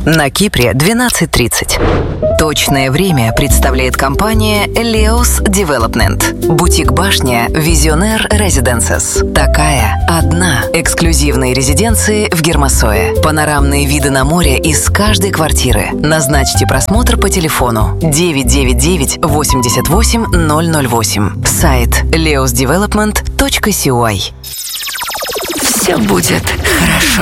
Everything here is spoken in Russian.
На Кипре 12:30. Точное время представляет компания Leos Development. Бутик-башня Visionaire Residences. Такая одна. Эксклюзивные резиденции в Гермосое. Панорамные виды на море из каждой квартиры. Назначьте просмотр по телефону 999 88 008. Сайт leosdevelopment.cy. Все будет хорошо.